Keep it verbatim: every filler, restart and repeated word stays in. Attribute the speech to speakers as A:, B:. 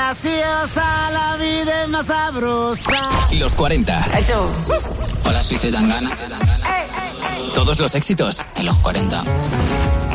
A: graciosa, la vida es más sabrosa.
B: Los cuarenta.
A: Hecho.
C: Hola, soy Zetangana.
B: Todos los éxitos
C: En los cuarenta.